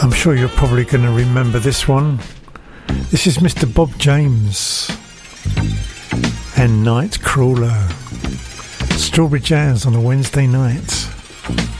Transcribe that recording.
I'm sure you're probably going to remember this one. This is Mr. Bob James and Nightcrawler. Strawberry Jazz on a Wednesday night.